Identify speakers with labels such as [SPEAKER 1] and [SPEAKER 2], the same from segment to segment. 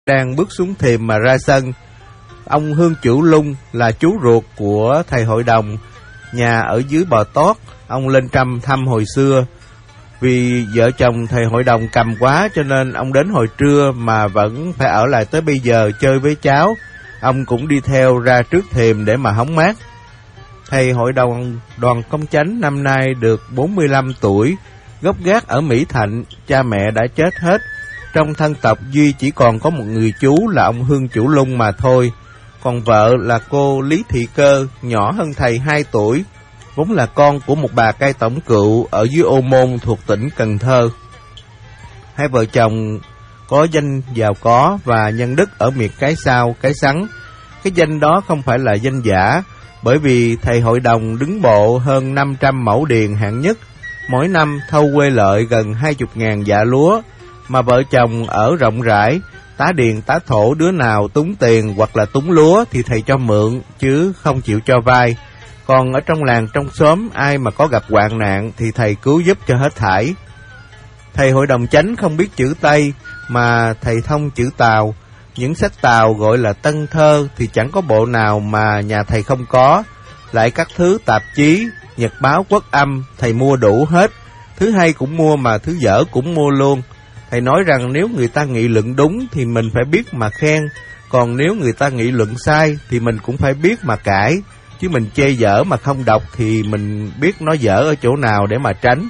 [SPEAKER 1] đang bước xuống thềm mà ra sân. Ông Hương Chủ Lung là chú ruột của thầy hội đồng, nhà ở dưới Bò Tót. Ông lên thăm hồi xưa. Vì vợ chồng thầy hội đồng cầm quá cho nên ông đến hồi trưa mà vẫn phải ở lại tới bây giờ chơi với cháu. Ông cũng đi theo ra trước thềm để mà hóng mát. Thầy hội đồng Đoàn Công Chánh năm nay được 45 tuổi, gốc gác ở Mỹ Thạnh, cha mẹ đã chết hết. Trong thân tộc duy chỉ còn có một người chú là ông Hương Chủ Lung mà thôi. Còn vợ là cô Lý Thị Cơ, nhỏ hơn thầy 2 tuổi, vốn là con của một bà cai tổng cựu ở dưới Ô Môn thuộc tỉnh Cần Thơ. Hai vợ chồng có danh giàu có và nhân đức ở miệt Cái Sao, Cái Sắn. Cái danh đó không phải là danh giả, bởi vì thầy hội đồng đứng bộ hơn 500 mẫu điền hạng nhất, mỗi năm thâu quê lợi gần 20.000 dạ lúa, mà vợ chồng ở rộng rãi, tá điền tá thổ đứa nào túng tiền hoặc là túng lúa thì thầy cho mượn chứ không chịu cho vay. Còn ở trong làng trong xóm ai mà có gặp hoạn nạn thì thầy cứu giúp cho hết thảy. Thầy hội đồng chánh không biết chữ Tây mà thầy thông chữ Tàu. Những sách Tàu gọi là Tân Thơ thì chẳng có bộ nào mà nhà thầy không có. Lại các thứ tạp chí, nhật báo Quốc Âm thầy mua đủ hết. Thứ hay cũng mua mà thứ dở cũng mua luôn. Thầy nói rằng nếu người ta nghị luận đúng thì mình phải biết mà khen, còn nếu người ta nghị luận sai thì mình cũng phải biết mà cãi. Chứ mình chê dở mà không đọc thì mình biết nó dở ở chỗ nào để mà tránh.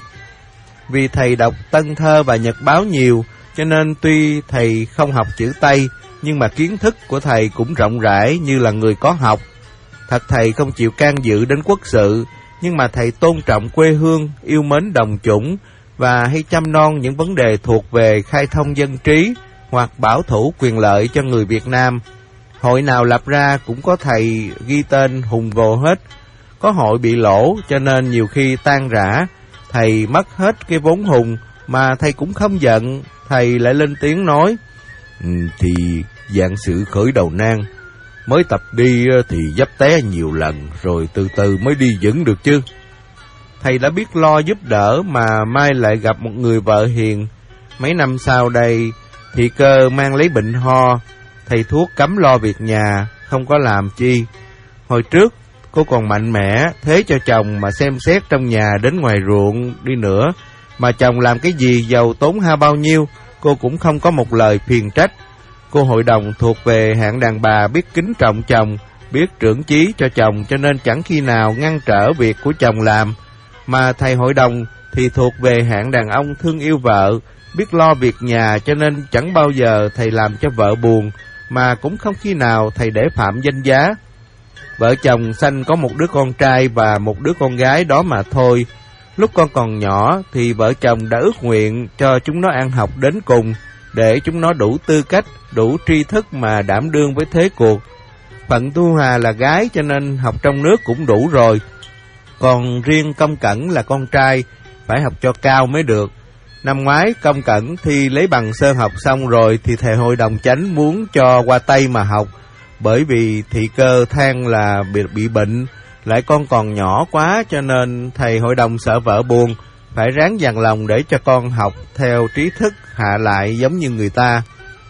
[SPEAKER 1] Vì thầy đọc Tân Thơ và nhật báo nhiều, cho nên tuy thầy không học chữ Tây, nhưng mà kiến thức của thầy cũng rộng rãi như là người có học. Thật thầy không chịu can dự đến quốc sự, nhưng mà thầy tôn trọng quê hương, yêu mến đồng chủng và hay chăm non những vấn đề thuộc về khai thông dân trí hoặc bảo thủ quyền lợi cho người Việt Nam. Hội nào lập ra cũng có thầy ghi tên hùng vồ hết. Có hội bị lỗ cho nên nhiều khi tan rã, thầy mất hết cái vốn hùng mà thầy cũng không giận. Thầy lại lên tiếng nói: thì dạng sự khởi đầu nan, mới tập đi thì dấp té nhiều lần rồi từ từ mới đi vững được chứ. Thầy đã biết lo giúp đỡ mà mai lại gặp một người vợ hiền. Mấy năm sau đây Thị Cơ mang lấy bệnh ho, thầy thuốc cấm lo việc nhà, không có làm chi. Hồi trước cô còn mạnh mẽ thế cho chồng mà xem xét trong nhà đến ngoài ruộng đi nữa, mà chồng làm cái gì giàu tốn ha bao nhiêu cô cũng không có một lời phiền trách. Cô hội đồng thuộc về hạng đàn bà biết kính trọng chồng, biết trưởng chí cho chồng, cho nên chẳng khi nào ngăn trở việc của chồng làm. Mà thầy hội đồng thì thuộc về hạng đàn ông thương yêu vợ, biết lo việc nhà, cho nên chẳng bao giờ thầy làm cho vợ buồn, mà cũng không khi nào thầy để phạm danh giá. Vợ chồng sanh có một đứa con trai và một đứa con gái đó mà thôi. Lúc con còn nhỏ thì vợ chồng đã ước nguyện cho chúng nó ăn học đến cùng, để chúng nó đủ tư cách, đủ tri thức mà đảm đương với thế cuộc. Phận Thu Hà là gái cho nên học trong nước cũng đủ rồi. Còn riêng Công Cẩn là con trai, phải học cho cao mới được. Năm ngoái Công Cẩn thi lấy bằng sơ học xong rồi thì thầy hội đồng chánh muốn cho qua Tây mà học, bởi vì Thị Cơ than là bị bệnh, lại con còn nhỏ quá cho nên thầy hội đồng sợ vợ buồn, phải ráng dằn lòng để cho con học theo trí thức hạ lại giống như người ta.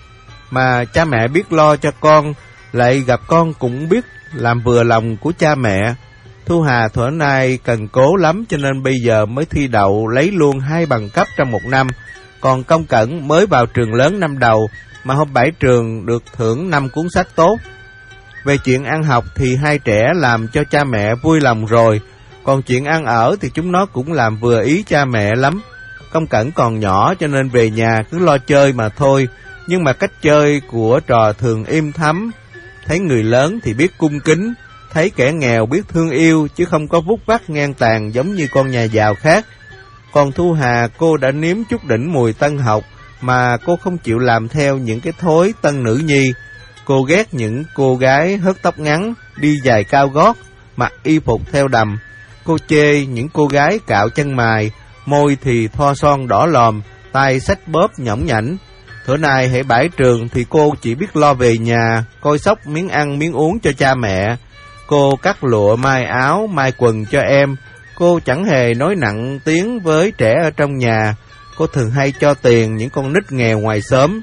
[SPEAKER 1] Mà cha mẹ biết lo cho con, lại gặp con cũng biết làm vừa lòng của cha mẹ. Thu Hà thuở nay cần cố lắm cho nên bây giờ mới thi đậu lấy luôn 2 bằng cấp trong một năm. Còn Công Cẩn mới vào trường lớn năm đầu mà hôm 7 trường được thưởng 5 cuốn sách tốt. Về chuyện ăn học thì hai trẻ làm cho cha mẹ vui lòng rồi, còn chuyện ăn ở thì chúng nó cũng làm vừa ý cha mẹ lắm. Công Cẩn còn nhỏ cho nên về nhà cứ lo chơi mà thôi, nhưng mà cách chơi của trò thường im thấm. Thấy người lớn thì biết cung kính, thấy kẻ nghèo biết thương yêu chứ không có vút vắt ngang tàn giống như con nhà giàu khác. Còn Thu Hà cô đã nếm chút đỉnh mùi tân học mà cô không chịu làm theo những cái thói tân nữ nhi. Cô ghét những cô gái hớt tóc ngắn, đi giày cao gót, mặc y phục theo đầm. Cô chê những cô gái cạo chân mày, môi thì thoa son đỏ lòm, tay xách bóp nhõng nhảnh. Thửa nay hễ bãi trường thì cô chỉ biết lo về nhà, coi sóc miếng ăn miếng uống cho cha mẹ. Cô cắt lụa may áo, may quần cho em. Cô chẳng hề nói nặng tiếng với trẻ ở trong nhà. Cô thường hay cho tiền những con nít nghèo ngoài xóm.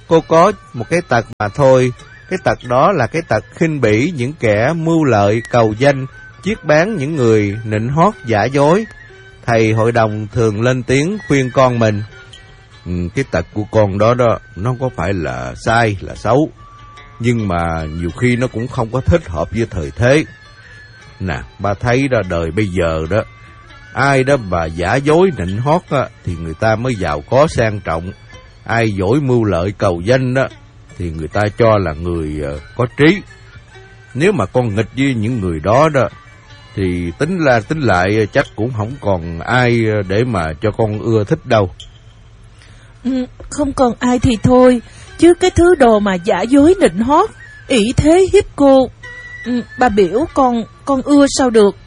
[SPEAKER 1] Cô có một cái tật mà thôi. Cái tật đó là cái tật khinh bỉ những kẻ mưu lợi, cầu danh, chiết bán những người nịnh hót giả dối. Thầy hội đồng thường lên tiếng khuyên con mình. Cái tật của con đó nó có phải là sai, là xấu, nhưng mà nhiều khi nó cũng không có thích hợp với thời thế. Nè, ba thấy đó, đời bây giờ đó, ai đó mà giả dối nịnh hót á, thì người ta mới giàu có sang trọng. Ai dối mưu lợi cầu danh đó thì người ta cho là người có trí. Nếu mà con nghịch với những người đó thì tính lại chắc cũng không còn ai để mà cho con ưa thích đâu.
[SPEAKER 2] Không còn ai thì thôi, chứ cái thứ đồ mà giả dối nịnh hót, ỷ thế hiếp cô, bà biểu con ưa sao được.